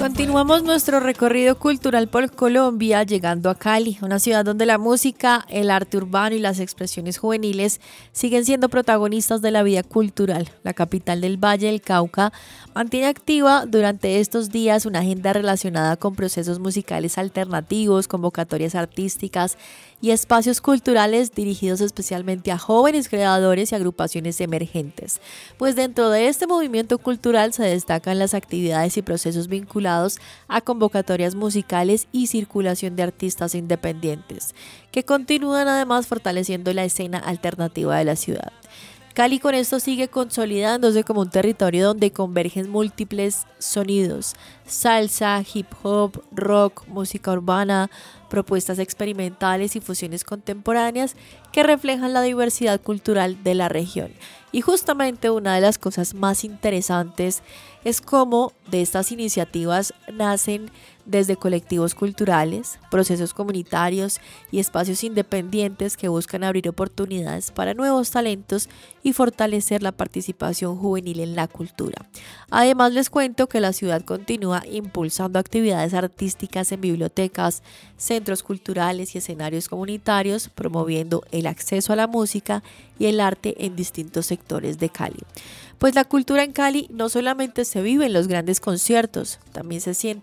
Continuamos nuestro recorrido cultural por Colombia, llegando a Cali, una ciudad donde la música, el arte urbano y las expresiones juveniles siguen siendo protagonistas de la vida cultural. La capital del Valle del Cauca mantiene activa durante estos días una agenda relacionada con procesos musicales alternativos, convocatorias artísticas y espacios culturales dirigidos especialmente a jóvenes creadores y agrupaciones emergentes. Pues dentro de este movimiento cultural se destacan las actividades y procesos vinculados a convocatorias musicales y circulación de artistas independientes, que continúan además fortaleciendo la escena alternativa de la ciudad. Cali con esto sigue consolidándose como un territorio donde convergen múltiples sonidos: salsa, hip hop, rock, música urbana, propuestas experimentales y fusiones contemporáneas que reflejan la diversidad cultural de la región. Y justamente una de las cosas más interesantes es cómo de estas iniciativas nacen desde colectivos culturales, procesos comunitarios y espacios independientes que buscan abrir oportunidades para nuevos talentos y fortalecer la participación juvenil en la cultura. Además, les cuento que la ciudad continúa impulsando actividades artísticas en bibliotecas, centros culturales y escenarios comunitarios, promoviendo el acceso a la música y el arte en distintos sectores de Cali. Pues la cultura en Cali no solamente se vive en los grandes conciertos, también se siente